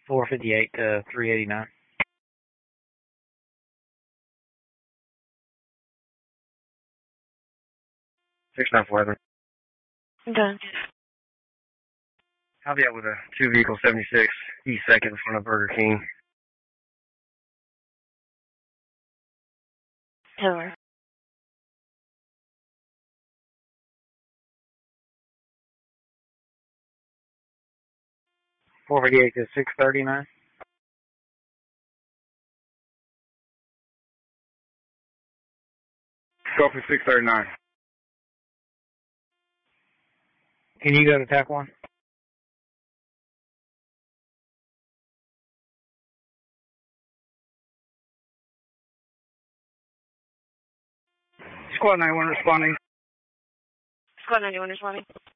458 to 389. 694. Done. I'll be out with a 2 vehicle 76 East 2nd in front of Burger King. Taylor. .458 to 639. Go for 639. Can you go to TAC 1? Squad 91 responding. Squad 91 responding.